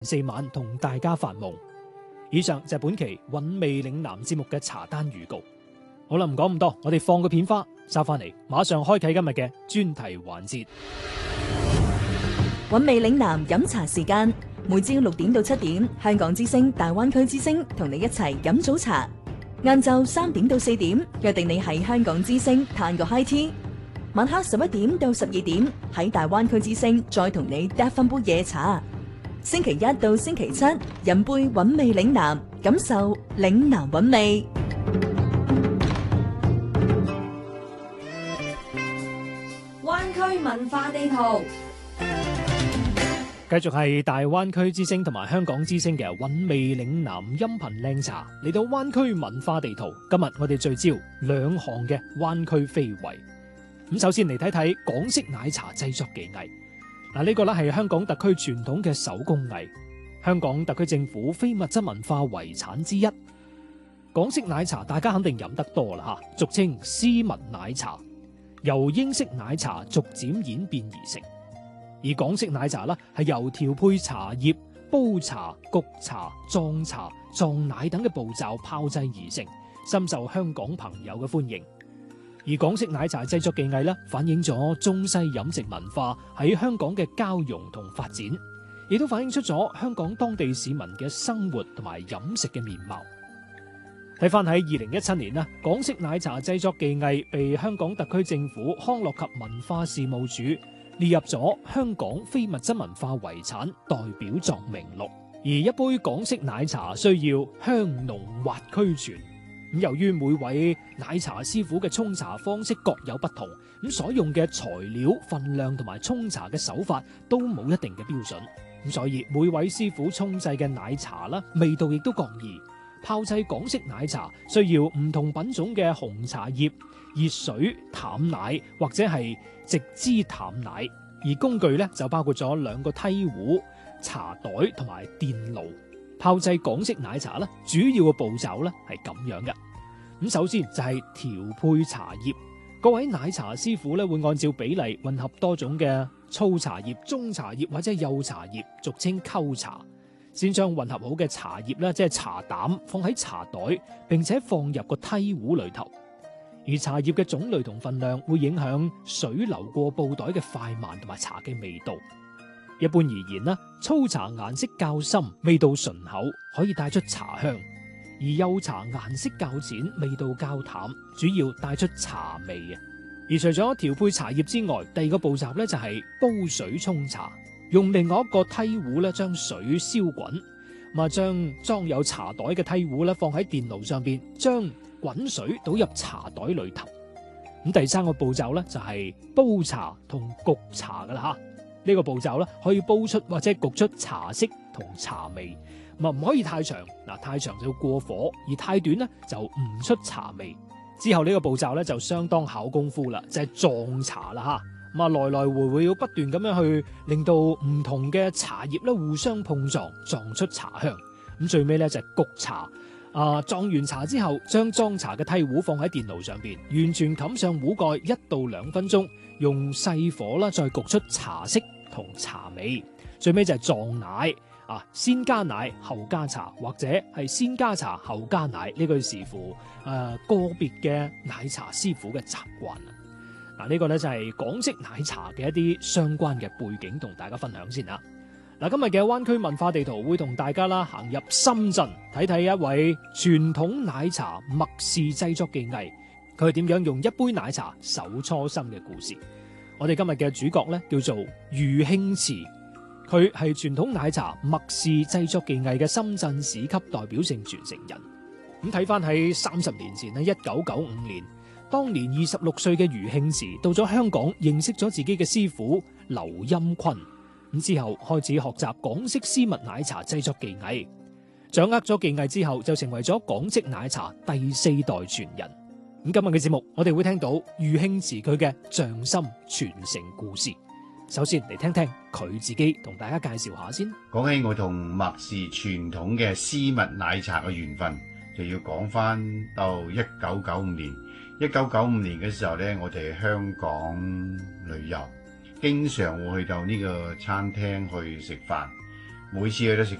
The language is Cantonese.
4晚同大家發夢。以上就係本期韻味嶺南節目嘅茶單預告。好啦，唔講咁多，我哋放個片花，收翻嚟，馬上開啟今日嘅專題環節。 韻味嶺南飲茶時間，每朝6點到7點，香港之聲、大灣區之聲同你一齊飲早茶。晏晝3點到4點，約定你喺香港之聲嘆個 high tea。晚黑11點到12點，喺大灣區之聲再同你嗒翻杯夜茶。星期一到星期七，飲杯韻味嶺南，感受嶺南韻味。 灣區文化地圖。 繼續係大灣區之聲同埋香港之聲嘅韻味嶺南音頻靚茶，嚟到灣區文化地圖。今日我哋聚焦兩項嘅灣區非遺。咁首先嚟睇睇港式奶茶製作技藝。呢個咧係香港特區傳統嘅手工藝，香港特區政府非物質文化遺產之一。港式奶茶大家肯定飲得多啦吓，俗稱絲襪奶茶，由英式奶茶逐漸演變而成。而港式奶茶啦，係由調配茶葉、煲茶、焗茶、撞茶、撞奶等嘅步驟炮製而成，深受香港朋友嘅歡迎。而港式奶茶製作技藝咧，反映咗中西飲食文化喺香港嘅交融同發展，亦都反映出咗香港當地市民嘅生活同埋飲食嘅面貌。睇翻喺2017年啦，港式奶茶製作技藝被香港特區政府康樂及文化事務署列入咗香港非物質文化遺產代表作名錄。而一杯港式奶茶需要香濃滑俱全。咁由於每位奶茶師傅嘅沖茶方式各有不同，咁所用嘅材料、份量同埋沖茶嘅手法都冇一定嘅標準，咁所以每位師傅沖製嘅奶茶啦，味道亦都各異。炮製港式奶茶需要唔同品種嘅紅茶葉、熱水、淡奶或者係直支淡奶，而工具咧就包括咗2個梯壺、茶袋同埋電爐。炮製港式奶茶咧，主要嘅步驟咧係咁樣嘅。咁首先就係調配茶葉，各位奶茶師傅咧會按照比例混合多種嘅粗茶葉、中茶葉或者幼茶葉，俗稱溝茶。先將混合好嘅茶葉咧，即係茶膽放喺茶袋，並且放入個梯壺裏頭。而茶葉嘅種類同分量會影響水流過布袋嘅快慢同埋茶嘅味道。一般而言啦，粗茶顏色較深，味道醇厚，可以帶出茶香；而幼茶顏色較淺，味道較淡，主要帶出茶味嘅。而除咗調配茶葉之外，第2個步驟咧就係煲水沖茶，用另外一個梯壺咧將水燒滾，咁將裝有茶袋嘅梯壺咧放喺電爐上邊，將滾水倒入茶袋裏頭。咁第3個步驟咧就係煲茶同焗茶噶啦吓。呢個步驟咧可以煲出或者焗出茶色同茶味，唔可以太長，太長就要過火，而太短咧就唔出茶味。之後呢個步驟咧就相當考功夫啦，就係撞茶啦吓，來來回回要不斷咁樣去令到唔同嘅茶葉咧互相碰撞，撞出茶香。咁最尾咧就係焗茶，撞完茶之後，將裝茶嘅梯壺放喺電爐上邊，完全冚上壺蓋1到2分鐘。用細火啦，再焗出茶色同茶味。最尾就係撞奶，先加奶後加茶，或者係先加茶後加奶，呢個視乎個別嘅奶茶師傅嘅習慣。呢個咧就係港式奶茶嘅一啲相關嘅背景，同大家分享先啦。今日嘅灣區文化地圖會同大家啦行入深圳，睇睇一位傳統奶茶麥氏製作技藝。佢係點樣用一杯奶茶守初心嘅故事？我哋今日嘅主角咧叫做余慶慈，佢係傳統奶茶麥氏製作技藝嘅深圳市級代表性傳承人。咁睇翻喺30年前咧，1995年，當年26歲嘅余慶慈到咗香港，認識咗自己嘅師傅劉欽坤。咁之後開始學習港式絲襪奶茶製作技藝，掌握咗技藝之後，就成為咗港式奶茶第4代傳人。咁今日嘅節目，我哋會聽到余慶慈佢嘅匠心傳承故事。首先嚟聽聽佢自己同大家介紹下先。 講起我同麥氏傳統嘅絲襪奶茶嘅緣分，就要講翻到1995年。1995年嘅時候呢，我哋喺香港旅遊，經常會去到呢個餐廳去食飯。 每次去都食